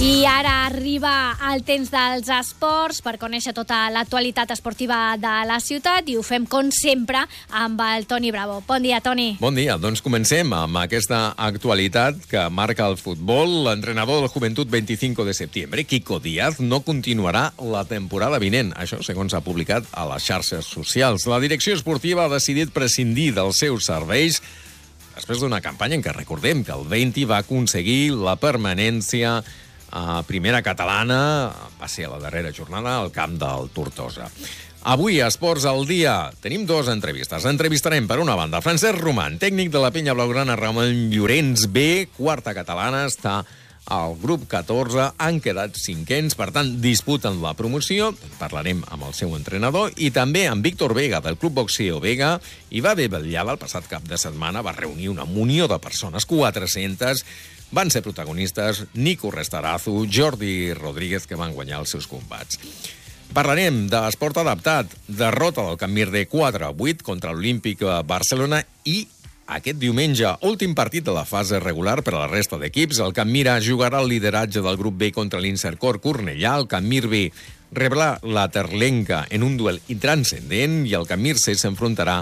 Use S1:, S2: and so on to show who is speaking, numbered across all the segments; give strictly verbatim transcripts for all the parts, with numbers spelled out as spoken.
S1: I ara arriba el temps dels esports per conèixer tota l'actualitat esportiva de la ciutat i ho fem, com sempre, amb el Toni Bravo. Bon dia, Toni.
S2: Bon dia. Doncs comencem amb aquesta actualitat que marca el futbol. L'entrenador del Joventut veinticinco de setembre, Quico Díaz, no continuarà la temporada vinent. Això segons s'ha publicat a les xarxes socials. La direcció esportiva ha decidit prescindir dels seus serveis després d'una campanya en què recordem que el Venti va aconseguir la permanència a primera catalana, va ser a la darrera jornada al camp del Tortosa. Avui, a Esports al dia, tenim dues entrevistes. Entrevistarem, per una banda, Francesc Roman, tècnic de la penya blaugrana Ramon Llorenç B, quarta catalana, està al grup catorze, han quedat cinquens, per tant, disputen la promoció. Parlarem amb el seu entrenador i també amb Víctor Vega, del Club Boxeo Vega, i va haver vetllada el passat cap de setmana, va reunir una munió de persones, quatre-centes. Van ser protagonistes Nico Restarazu, Jordi Rodríguez, que van guanyar els seus combats. Parlarem d'esport adaptat, derrota del Can Mir de quatre a vuit contra l'Olímpic Barcelona i aquest diumenge, últim partit de la fase regular per a la resta d'equips. El Can Mir jugarà el lideratge del grup B contra l'Insercor Cornellà. El Can Mir B rebrà la Terlenca en un duel intranscendent i el Can Mir C s'enfrontarà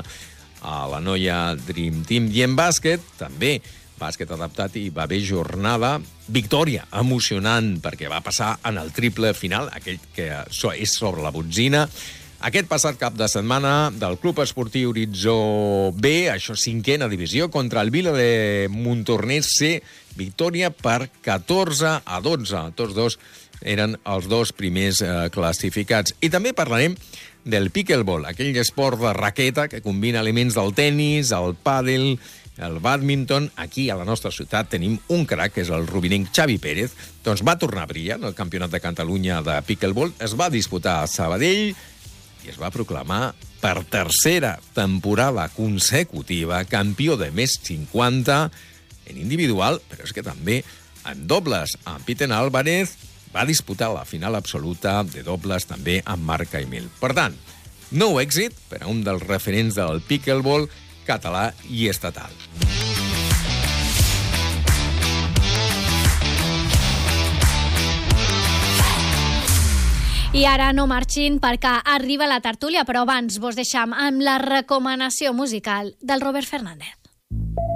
S2: a la Noia Dream Team. I en bàsquet, també bàsquet adaptat, i va haver jornada, victòria emocionant, perquè va passar en el triple final, aquell que és sobre la botzina. Aquest passat cap de setmana del Club Esportiu Horitzó B, això cinquena divisió, contra el Vila de Montornès C, victòria per catorze a dotze. Tots dos eren els dos primers eh, classificats. I també parlarem del pickleball, aquell esport de raqueta que combina elements del tennis, el pàdel, el bàdminton. Aquí, a la nostra ciutat, tenim un crac, que és el rubinenc Xavi Pérez. Doncs va tornar a brillar en el Campionat de Catalunya de pickleball. Es va disputar a Sabadell i es va proclamar per tercera temporada consecutiva campió de més cinquanta en individual, però és que també en dobles. En Piten Álvarez va disputar la final absoluta de dobles també amb Marc Caimil. Per tant, nou èxit per a un dels referents del pickleball català i estatal.
S1: I ara no marxin perquè arriba la tertúlia, però abans vos deixam amb la recomanació musical del Robert Fernández.